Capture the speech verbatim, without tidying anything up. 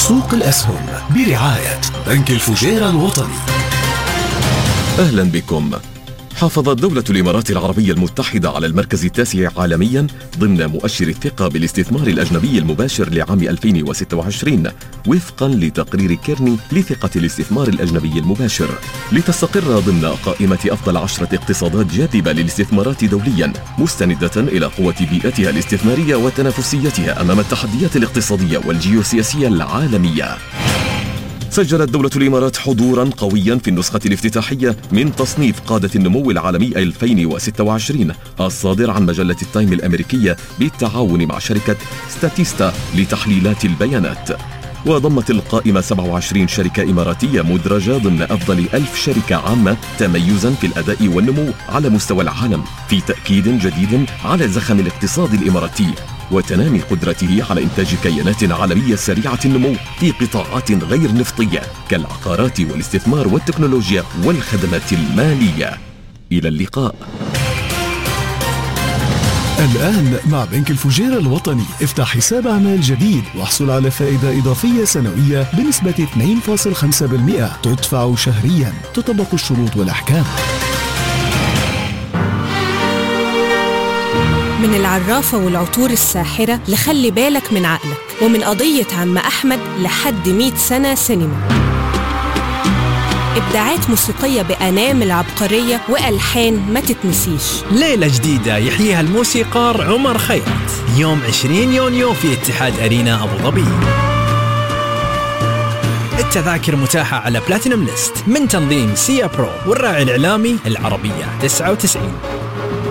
سوق الأسهم برعاية بنك الفجيرة الوطني. أهلا بكم. حافظت دولة الإمارات العربية المتحدة على المركز التاسع عالميا ضمن مؤشر الثقة بالاستثمار الأجنبي المباشر لعام ألفين وستة وعشرين وفقا لتقرير كيرني لثقة الاستثمار الأجنبي المباشر، لتستقر ضمن قائمة أفضل عشرة اقتصادات جاذبة للاستثمارات دوليا، مستندة إلى قوة بيئتها الاستثمارية وتنافسيتها أمام التحديات الاقتصادية والجيوسياسية العالمية. سجلت دولة الإمارات حضوراً قوياً في النسخة الافتتاحية من تصنيف قادة النمو العالمي ألفين وستة وعشرين الصادر عن مجلة التايم الأمريكية بالتعاون مع شركة ستاتيستا لتحليلات البيانات. وضمت القائمة سبعة وعشرين شركة إماراتية مدرجة ضمن أفضل ألف شركة عامة تميزاً في الأداء والنمو على مستوى العالم، في تأكيد جديد على زخم الاقتصاد الإماراتي وتنامي قدرته على إنتاج كيانات عالمية سريعة النمو في قطاعات غير نفطية كالعقارات والاستثمار والتكنولوجيا والخدمات المالية. إلى اللقاء. الآن مع بنك الفجيرة الوطني افتح حساب أعمال جديد واحصل على فائدة إضافية سنوية بنسبة اثنين فاصلة خمسة بالمئة تدفع شهريا، تطبق الشروط والأحكام. من العرافة والعطور الساحرة لخلي بالك من عقلك، ومن قضية عم أحمد لحد مئة سنة سينما. إبداعات موسيقية بأنامل عبقرية وألحان ما تتنسيش. ليلة جديدة يحييها الموسيقار عمر خيرت يوم عشرين يونيو في اتحاد أرينا أبو ظبي. التذاكر متاحة على بلاتينوم ليست من تنظيم سيا برو والراعي الإعلامي العربية تسعة وتسعين.